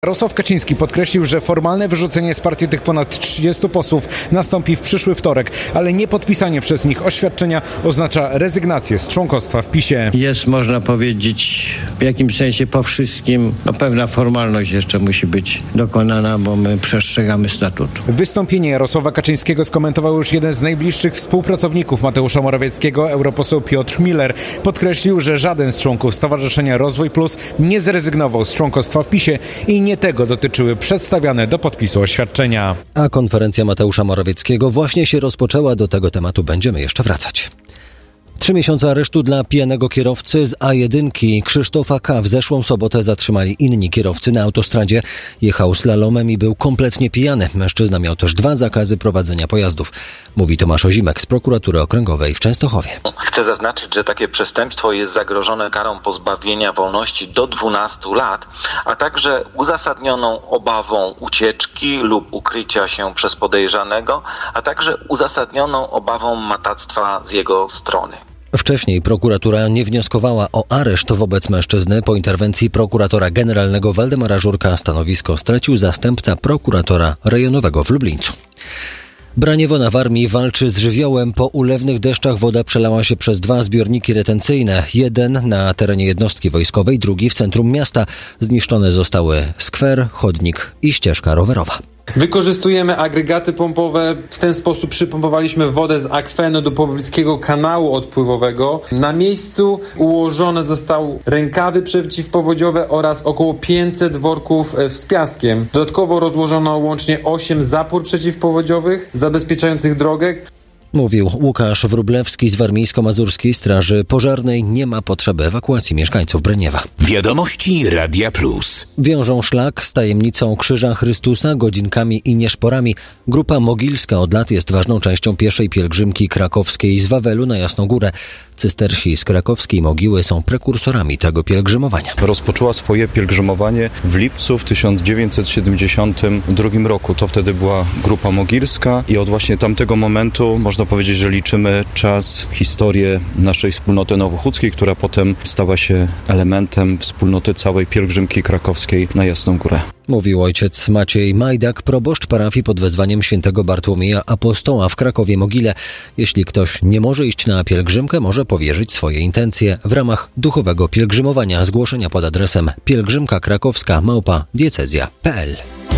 Jarosław Kaczyński podkreślił, że formalne wyrzucenie z partii tych ponad 30 posłów nastąpi w przyszły wtorek, ale nie podpisanie przez nich oświadczenia oznacza rezygnację z członkostwa w PiS-ie. Jest, można powiedzieć, w jakimś sensie po wszystkim, pewna formalność jeszcze musi być dokonana, bo my przestrzegamy statutu. Wystąpienie Jarosława Kaczyńskiego skomentował już jeden z najbliższych współpracowników Mateusza Morawieckiego, europoseł Piotr Müller. Podkreślił, że żaden z członków Stowarzyszenia Rozwój Plus nie zrezygnował z członkostwa w PiS-ie i nie tego dotyczyły przedstawiane do podpisu oświadczenia. A konferencja Mateusza Morawieckiego właśnie się rozpoczęła. Do tego tematu będziemy jeszcze wracać. 3 miesiące aresztu dla pijanego kierowcy z A1. Krzysztofa K. w zeszłą sobotę zatrzymali inni kierowcy na autostradzie. Jechał slalomem i był kompletnie pijany. Mężczyzna miał też 2 zakazy prowadzenia pojazdów. Mówi Tomasz Ozimek z Prokuratury Okręgowej w Częstochowie. Chcę zaznaczyć, że takie przestępstwo jest zagrożone karą pozbawienia wolności do 12 lat, a także uzasadnioną obawą ucieczki lub ukrycia się przez podejrzanego, a także uzasadnioną obawą matactwa z jego strony. Wcześniej prokuratura nie wnioskowała o areszt wobec mężczyzny. Po interwencji prokuratora generalnego Waldemara Żurka stanowisko stracił zastępca prokuratora rejonowego w Lublińcu. Braniewo na Warmii walczy z żywiołem. Po ulewnych deszczach woda przelała się przez 2 zbiorniki retencyjne. Jeden na terenie jednostki wojskowej, drugi w centrum miasta. Zniszczone zostały skwer, chodnik i ścieżka rowerowa. Wykorzystujemy agregaty pompowe. W ten sposób przypompowaliśmy wodę z akwenu do pobliskiego kanału odpływowego. Na miejscu ułożone zostały rękawy przeciwpowodziowe oraz około 500 worków z piaskiem. Dodatkowo rozłożono łącznie 8 zapór przeciwpowodziowych zabezpieczających drogę. Mówił Łukasz Wróblewski z Warmińsko-Mazurskiej Straży Pożarnej. Nie ma potrzeby ewakuacji mieszkańców Braniewa. Wiadomości Radia Plus. Wiążą szlak z tajemnicą Krzyża Chrystusa, godzinkami i nieszporami. Grupa Mogilska od lat jest ważną częścią pieszej pielgrzymki krakowskiej z Wawelu na Jasną Górę. Cystersi z krakowskiej mogiły są prekursorami tego pielgrzymowania. Rozpoczęła swoje pielgrzymowanie w lipcu w 1972 roku. To wtedy była Grupa Mogilska i od właśnie tamtego momentu można powiedzieć, że liczymy czas, historię naszej wspólnoty nowochódzkiej, która potem stała się elementem wspólnoty całej pielgrzymki krakowskiej na Jasną Górę. Mówił ojciec Maciej Majdak, proboszcz parafii pod wezwaniem świętego Bartłomieja Apostoła w Krakowie-Mogile. Jeśli ktoś nie może iść na pielgrzymkę, może powierzyć swoje intencje w ramach duchowego pielgrzymowania. Zgłoszenia pod adresem pielgrzymkakrakowska@diecezja.pl.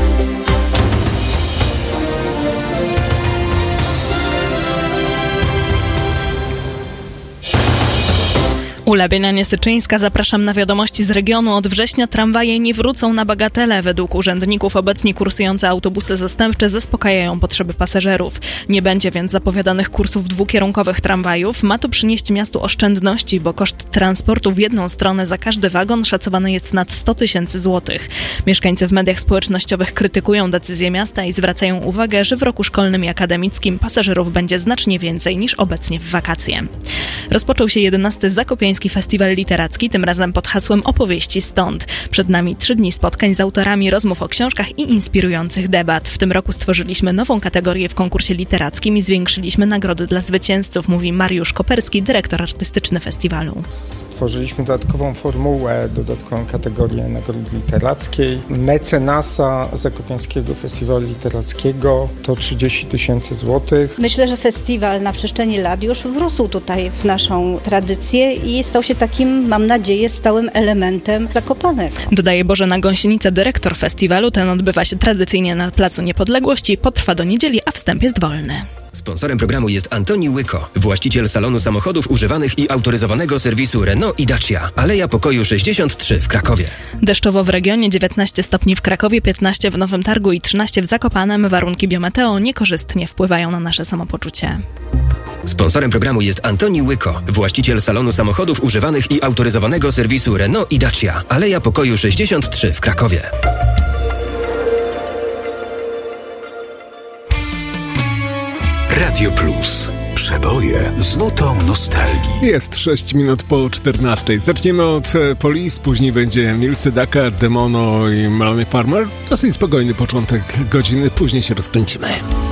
Ula Bienianie-Syczyńska, zapraszam na wiadomości z regionu. Od września tramwaje nie wrócą na bagatele. Według urzędników obecnie kursujące autobusy zastępcze zaspokajają potrzeby pasażerów. Nie będzie więc zapowiadanych kursów dwukierunkowych tramwajów. Ma to przynieść miastu oszczędności, bo koszt transportu w jedną stronę za każdy wagon szacowany jest nad 100 000 złotych. Mieszkańcy w mediach społecznościowych krytykują decyzję miasta i zwracają uwagę, że w roku szkolnym i akademickim pasażerów będzie znacznie więcej niż obecnie w wakacje. Rozpoczął się 11. Zakopiański Festiwal Literacki, tym razem pod hasłem Opowieści stąd. Przed nami 3 dni spotkań z autorami, rozmów o książkach i inspirujących debat. W tym roku stworzyliśmy nową kategorię w konkursie literackim i zwiększyliśmy nagrody dla zwycięzców, mówi Mariusz Koperski, dyrektor artystyczny festiwalu. Stworzyliśmy dodatkową formułę, dodatkową kategorię nagrody literackiej. Mecenasa Zakopiańskiego Festiwalu Literackiego to 30 000 złotych. Myślę, że festiwal na przestrzeni lat już wrósł tutaj w naszą tradycję i stał się takim, mam nadzieję, stałym elementem Zakopanego. Dodaje Bożena Gąsienica, dyrektor festiwalu. Ten odbywa się tradycyjnie na Placu Niepodległości, potrwa do niedzieli, a wstęp jest wolny. Sponsorem programu jest Antoni Łyko, właściciel salonu samochodów używanych i autoryzowanego serwisu Renault i Dacia. Aleja Pokoju 63 w Krakowie. Deszczowo w regionie, 19 stopni w Krakowie, 15 w Nowym Targu i 13 w Zakopanem. Warunki biometeo niekorzystnie wpływają na nasze samopoczucie. Sponsorem programu jest Antoni Łyko, właściciel salonu samochodów używanych i autoryzowanego serwisu Renault i Dacia. Aleja Pokoju 63 w Krakowie. Radio Plus. Przeboje z nutą nostalgii. Jest 6 minut po 14. Zaczniemy od Police, później będzie Milcy Dakar, Demono i Melanie Farmer. Dosyć spokojny początek godziny, później się rozkręcimy.